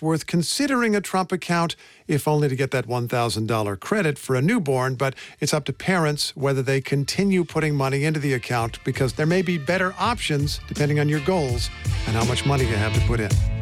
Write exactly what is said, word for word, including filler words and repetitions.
worth considering a Trump account, if only to get that one thousand dollars credit for a newborn. But it's up to parents whether they continue putting money into the account, because there may be better options depending on your goals and how much money you have to put in.